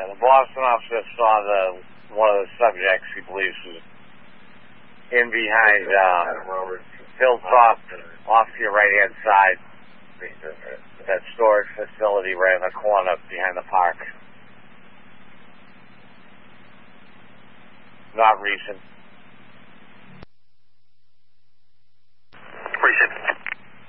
The Boston officer saw one of the subjects he believes was in behind Hilltop, off to your right-hand side, that storage facility right in the corner behind the park. Not recent.